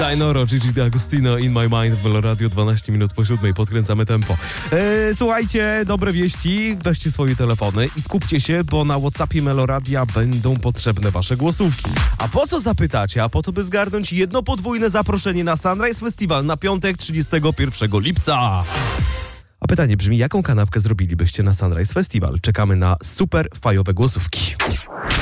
Tainoro, Gigi D'Agostino, In My Mind w Radio 12 minut po 7. Podkręcamy tempo. Słuchajcie, dobre wieści. Weźcie swoje telefony i skupcie się, bo na WhatsAppie Meloradia będą potrzebne wasze głosówki. A po co zapytacie? A po to, by zgarnąć jedno podwójne zaproszenie na Sunrise Festival na piątek 31 lipca. A pytanie brzmi, jaką kanapkę zrobilibyście na Sunrise Festival? Czekamy na super fajowe głosówki.